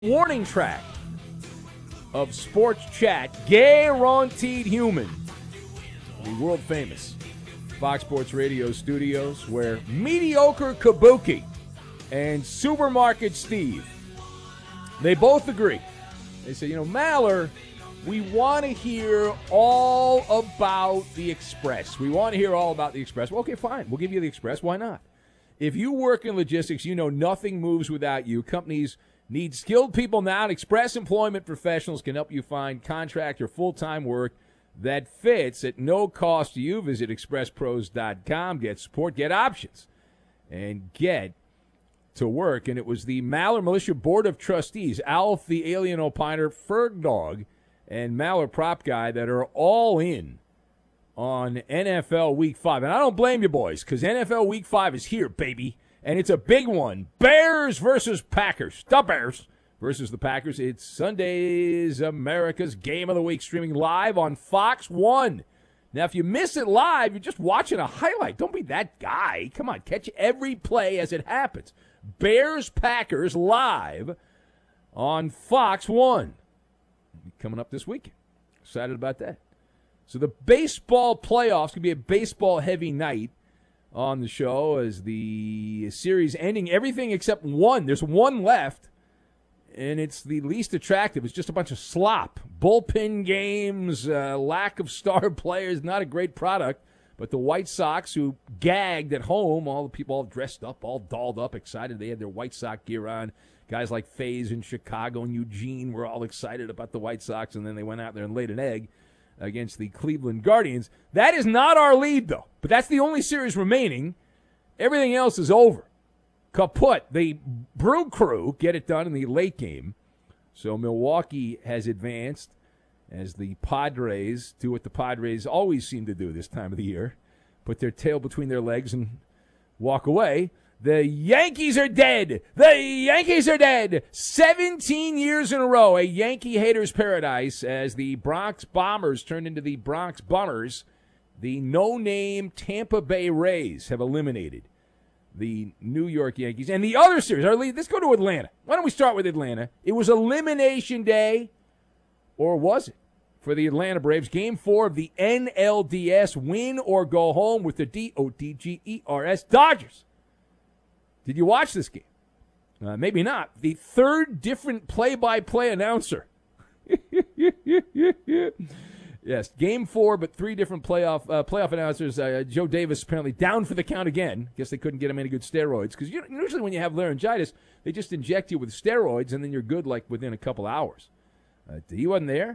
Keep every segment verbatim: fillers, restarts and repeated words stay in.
Warning track of Sports Chat, guaranteed human, the world famous Fox Sports Radio studios, where mediocre Kabuki and Supermarket Steve, they both agree. They say, you know, Maller, we want to hear all about the Express. We want to hear all about the Express. Well, okay, fine. We'll give you the Express. Why not? If you work in logistics, you know nothing moves without you. Companies need skilled people now, and Express Employment Professionals can help you find contract or full-time work that fits at no cost to you. Visit express pros dot com, get support, get options, and get to work. And it was the Maller Militia Board of Trustees, Alf the Alien Opiner, Ferg Dog, and Maller Prop Guy that are all in on N F L Week five. And I don't blame you, boys, because N F L Week five is here, baby. And it's a big one. Bears versus Packers. The Bears versus the Packers. It's Sunday's America's Game of the Week, streaming live on Fox one. Now, if you miss it live, you're just watching a highlight. Don't be that guy. Come on, catch every play as it happens. Bears-Packers live on Fox one. Coming up this weekend. Excited about that. So the baseball playoffs could be a baseball-heavy night on the show as the series ending everything except one. There's one left, and it's the least attractive. It's just a bunch of slop. Bullpen games, uh, lack of star players, not a great product. But the White Sox, who gagged at home, all the people all dressed up, all dolled up, excited. They had their White Sox gear on. Guys like Faze in Chicago and Eugene were all excited about the White Sox, and then they went out there and laid an egg against the Cleveland Guardians. That is not our lead, though. But that's the only series remaining. Everything else is over. Kaput. The Brew Crew get it done in the late game. So Milwaukee has advanced as the Padres do what the Padres always seem to do this time of the year. Put their tail between their legs and walk away. The Yankees are dead. The Yankees are dead. seventeen years in a row, a Yankee hater's paradise as the Bronx Bombers turned into the Bronx Bummers. The no-name Tampa Bay Rays have eliminated the New York Yankees. And the other series, our lead, let's go to Atlanta. Why don't we start with Atlanta? It was elimination day, or was it, for the Atlanta Braves? Game four of the N L D S, win or go home with the D O D G E R S Dodgers. Did you watch this game? Uh, maybe not. The third different play-by-play announcer. Yes, game four, but three different playoff uh, playoff announcers. Uh, Joe Davis apparently down for the count again. Guess they couldn't get him any good steroids. Because usually when you have laryngitis, they just inject you with steroids, and then you're good like within a couple hours. Uh, he wasn't there.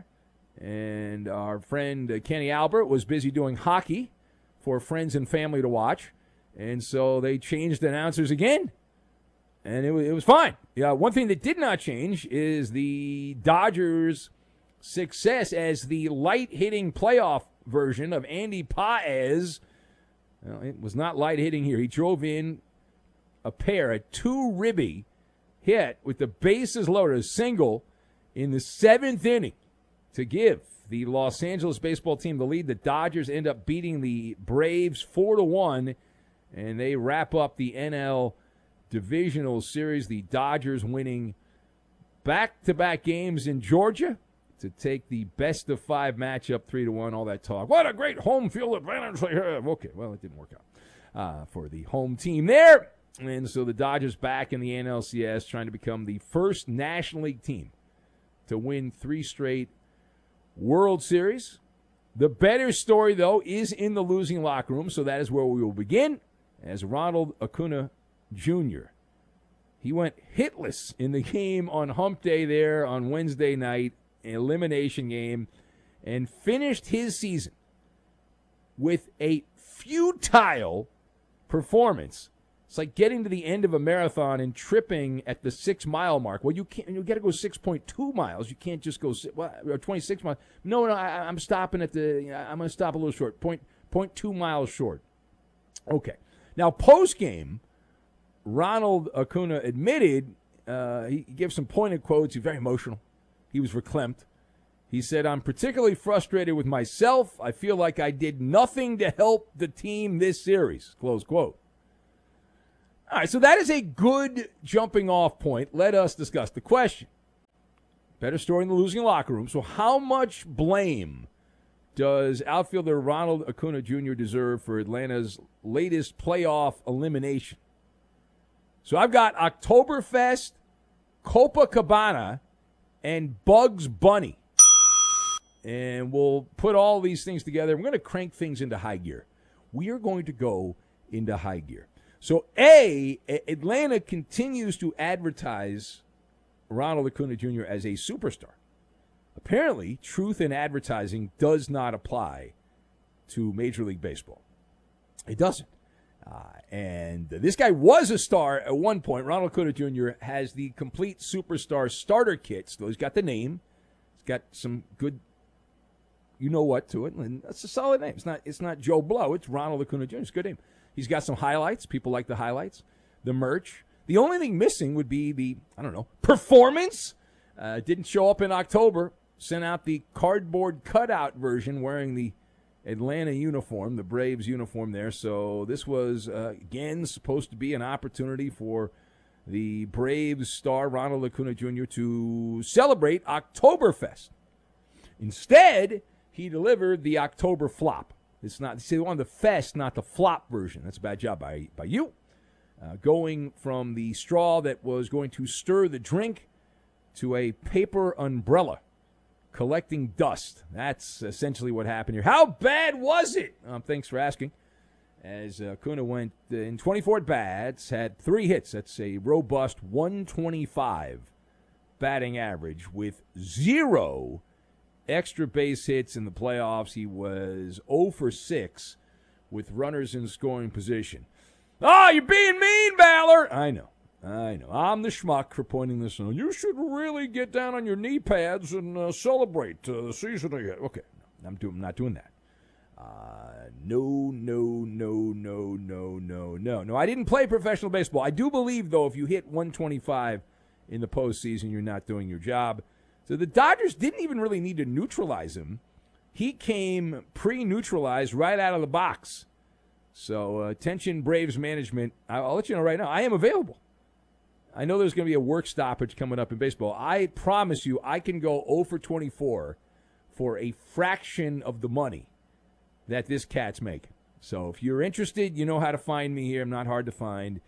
And our friend uh, Kenny Albert was busy doing hockey for friends and family to watch. And so they changed announcers again, and it was, it was fine. Yeah, one thing that did not change is the Dodgers' success as the light-hitting playoff version of Andy Paez. Well, it was not light-hitting here. He drove in a pair, a two-ribby hit with the bases loaded, a single in the seventh inning to give the Los Angeles baseball team the lead. The Dodgers end up beating the Braves four to one. And they wrap up the N L Divisional Series. The Dodgers winning back-to-back games in Georgia to take the best-of-five matchup, three to one, all that talk. What a great home field advantage they have. Okay, well, it didn't work out uh, for the home team there. And so the Dodgers back in the N L C S, trying to become the first National League team to win three straight World Series. The better story, though, is in the losing locker room, so that is where we will begin. As Ronald Acuna Junior He went hitless in the game on hump day there on Wednesday night, an elimination game, and finished his season with a futile performance. It's like getting to the end of a marathon and tripping at the six-mile mark. Well, you can't. You got to go six point two miles. You can't just go well, or twenty-six miles. No, no, I, I'm stopping at the. I'm going to stop a little short. Point point two miles short. Okay. Now, post-game, Ronald Acuna admitted, uh, he gave some pointed quotes. He's very emotional. He was verklempt. He said, I'm particularly frustrated with myself. I feel like I did nothing to help the team this series, close quote. All right, so that is a good jumping off point. Let us discuss the question. Better story in the losing locker room. So how much blame does outfielder Ronald Acuna Junior deserve for Atlanta's latest playoff elimination? So I've got Oktoberfest, Copacabana, and Bugs Bunny. And we'll put all these things together. We're going to crank things into high gear. We are going to go into high gear. So, A, Atlanta continues to advertise Ronald Acuna Junior as a superstar. Apparently, truth in advertising does not apply to Major League Baseball. It doesn't. Uh, and this guy was a star at one point. Ronald Acuna Junior has the complete superstar starter kit. So he's got the name. He's got some good, you know what, to it. And that's a solid name. It's not, it's not Joe Blow. It's Ronald Acuna Junior It's a good name. He's got some highlights. People like the highlights. The merch. The only thing missing would be the, I don't know, performance. Uh, didn't show up in October. Sent out the cardboard cutout version wearing the Atlanta uniform, the Braves uniform there. So this was, uh, again, supposed to be an opportunity for the Braves star Ronald Acuna Junior to celebrate Oktoberfest. Instead, he delivered the October flop. It's not, see, they wanted the fest, not the flop version. That's a bad job by, by you. Uh, going from the straw that was going to stir the drink to a paper umbrella collecting dust. That's essentially what happened here. How bad was it? Um, thanks for asking. As uh, Acuna went uh, in twenty-four at-bats, had three hits. That's a robust one twenty-five batting average with zero extra base hits in the playoffs. He was oh for six with runners in scoring position. Oh, you're being mean, Baller. I know. I know. I'm the schmuck for pointing this out. You should really get down on your knee pads and uh, celebrate uh, the season again. Okay. I'm, do- I'm not doing that. Uh, no, no, no, no, no, no, no. No, I didn't play professional baseball. I do believe, though, if you hit one twenty-five in the postseason, you're not doing your job. So the Dodgers didn't even really need to neutralize him. He came pre-neutralized right out of the box. So, uh, attention, Braves management. I'll let you know right now, I am available. I know there's going to be a work stoppage coming up in baseball. I promise you, I can go oh for twenty-four for a fraction of the money that this cat's making. So, if you're interested, you know how to find me here. I'm not hard to find.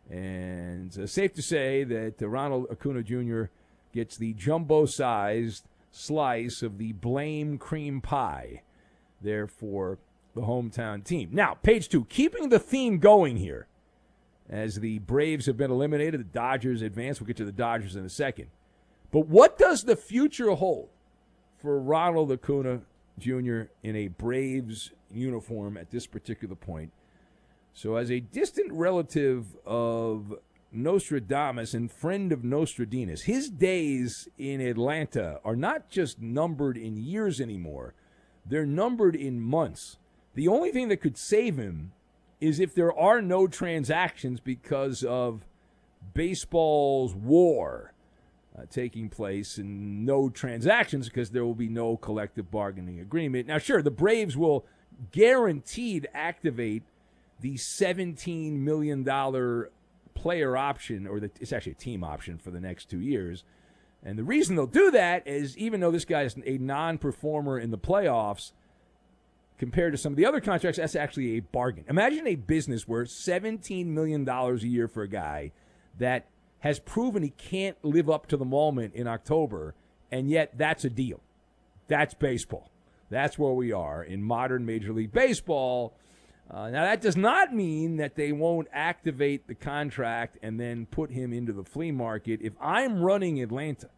And it's uh, safe to say that uh, Ronald Acuna Junior gets the jumbo-sized slice of the Blame cream pie there for the hometown team. Now, page two, keeping the theme going here. As the Braves have been eliminated, the Dodgers advance. We'll get to the Dodgers in a second. But what does the future hold for Ronald Acuna Junior in a Braves uniform at this particular point? So as a distant relative of Nostradamus and friend of Nostradamus, his days in Atlanta are not just numbered in years anymore. They're numbered in months. The only thing that could save him is if there are no transactions because of baseball's war uh, taking place and no transactions because there will be no collective bargaining agreement. Now, sure, the Braves will guaranteed activate the seventeen million dollars player option, or the, it's actually a team option for the next two years. And the reason they'll do that is even though this guy is a non-performer in the playoffs, compared to some of the other contracts, that's actually a bargain. Imagine a business where seventeen million dollars a year for a guy that has proven he can't live up to the moment in October, and yet that's a deal. That's baseball. That's where we are in modern Major League Baseball. Uh, now, that does not mean that they won't activate the contract and then put him into the flea market. If I'm running Atlanta,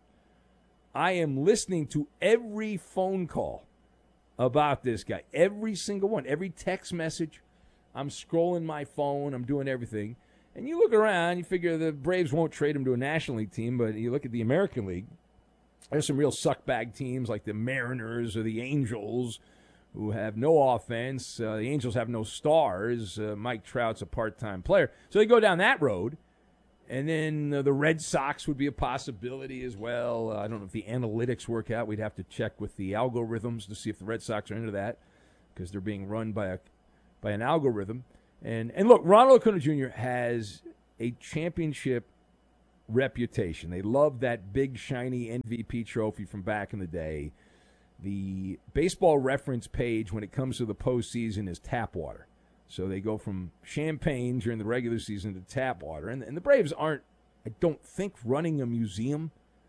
I am listening to every phone call about this guy, every single one, every text message. I'm scrolling my phone. I'm doing everything. And you look around, you figure the Braves won't trade him to a National League team, but you look at the American League, there's some real suckbag teams like the Mariners or the Angels who have no offense. Uh, the Angels have no stars. Uh, Mike Trout's a part-time player. So they go down that road. And then uh, the Red Sox would be a possibility as well. Uh, I don't know if the analytics work out. We'd have to check with the algorithms to see if the Red Sox are into that because they're being run by a by an algorithm. And and look, Ronald Acuna Junior has a championship reputation. They love that big, shiny M V P trophy from back in the day. The baseball reference page when it comes to the postseason is tap water. So they go from champagne during the regular season to tap water. And, and the Braves aren't, I don't think, running a museum.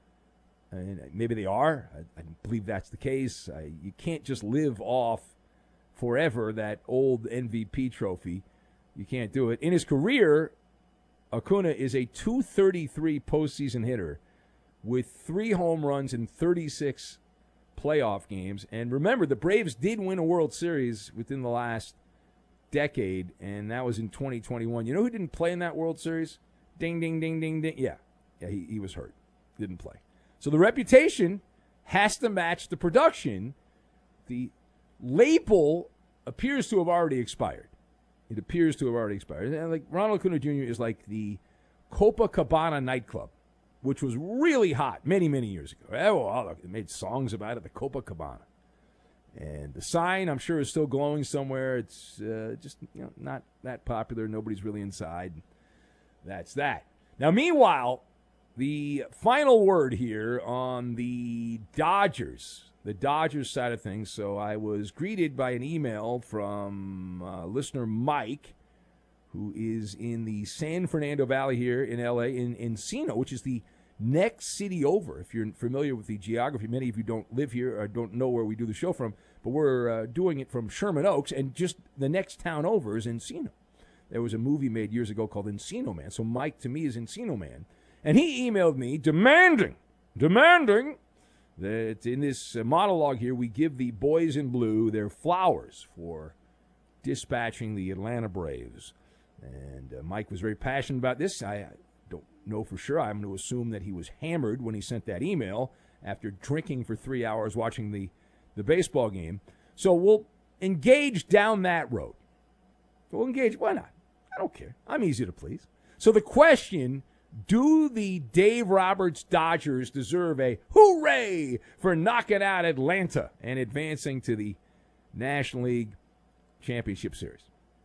And maybe they are. I, I believe that's the case. I, you can't just live off forever that old M V P trophy. You can't do it. In his career, Acuna is a two thirty-three postseason hitter with three home runs in thirty-six playoff games. And remember, the Braves did win a World Series within the last decade, and that was in twenty twenty-one. You know who didn't play in that World Series? Ding, ding, ding, ding, ding. Yeah, yeah, he, he was hurt. Didn't play. So the reputation has to match the production. The label appears to have already expired. It appears to have already expired. And like Ronald Acuna Junior is like the Copacabana nightclub, which was really hot many, many years ago. Oh, look, it made songs about it, the Copacabana. And the sign, I'm sure, is still glowing somewhere. It's uh, just you know not that popular. Nobody's really inside. That's that. Now, meanwhile, the final word here on the Dodgers, the Dodgers side of things. So I was greeted by an email from uh, listener Mike, who is in the San Fernando Valley here in L A, in Encino, which is the next city over. If you're familiar with the geography, many of you don't live here or don't know where we do the show from, but we're uh, doing it from Sherman Oaks, and just the next town over is Encino. There was a movie made years ago called Encino Man, so Mike to me is Encino Man. And he emailed me demanding, demanding that in this monologue here, we give the boys in blue their flowers for dispatching the Atlanta Braves. And uh, Mike was very passionate about this. I, I don't know for sure. I'm going to assume that he was hammered when he sent that email after drinking for three hours watching the, the baseball game. So we'll engage down that road. We'll engage. Why not? I don't care. I'm easy to please. So the question, do the Dave Roberts Dodgers deserve a hooray for knocking out Atlanta and advancing to the National League Championship Series?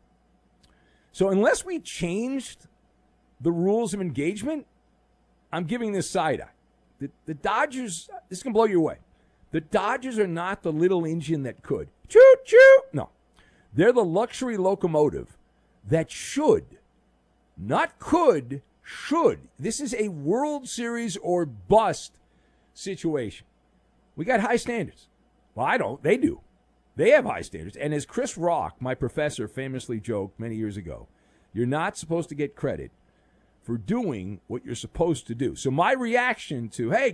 So unless we changed the rules of engagement, I'm giving this side eye. The, the Dodgers, this can blow you away. The Dodgers are not the little engine that could. Choo-choo! No. They're the luxury locomotive that should, not could, should. This is a World Series or bust situation. We got high standards. Well, I don't. They do. They have high standards. And as Chris Rock, my professor, famously joked many years ago, you're not supposed to get credit for doing what you're supposed to do. So my reaction to, hey,